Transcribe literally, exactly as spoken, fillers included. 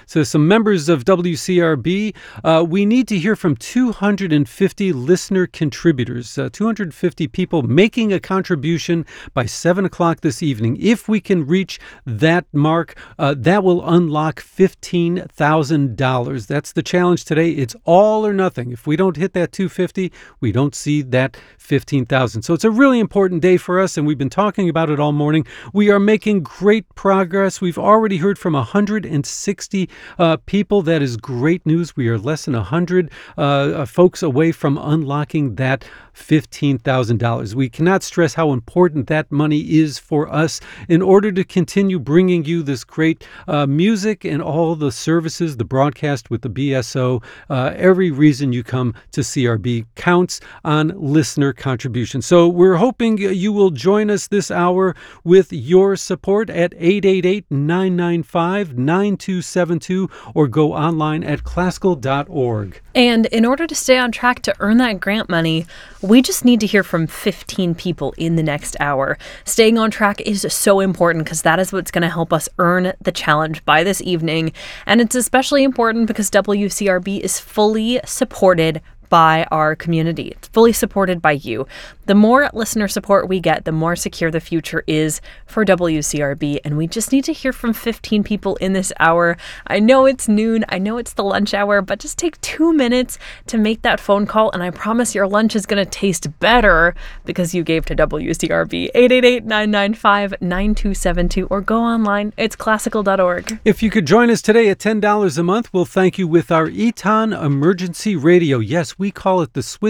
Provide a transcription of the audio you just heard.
So some members of W C R B, uh, we need to hear from two hundred fifty listener contributors, uh, two hundred fifty people making a contribution by seven o'clock this evening. If we can reach that mark, uh, that will unlock fifteen thousand dollars. That's the challenge today. It's all or nothing. If we don't hit that two hundred fifty, we don't see that fifteen thousand. So it's a really important day for us, and we've been talking about it all morning. We are making great progress. We've already heard from one hundred sixty uh, people. That is great news. We are less than one hundred uh, folks away from unlocking that fifteen thousand dollars. We cannot stress how important that money is for us in order to continue bringing you this great uh, music and all the services, the broadcast with the B S O. Uh, every reason you come to C R B counts on listener contribution. So we're hoping you will join us this hour with your support at eight eight eight, nine nine five, nine two seven two or go online at classical dot org. And in order to stay on track to earn that grant money, we just need to hear from fifteen people in the next hour. Staying on track is so important because that is what's going to help us earn the challenge by this evening. And it's especially important because W C R B is fully supported by our community. It's fully supported by you. The more listener support we get, the more secure the future is for W C R B. And we just need to hear from fifteen people in this hour. I know it's noon. I know it's the lunch hour, but just take two minutes to make that phone call. And I promise your lunch is going to taste better because you gave to W C R B. eight eight eight, nine nine five, nine two seven two or go online. It's classical dot org. If you could join us today at ten dollars a month, we'll thank you with our Eton Emergency Radio. Yes, we call it the Swiss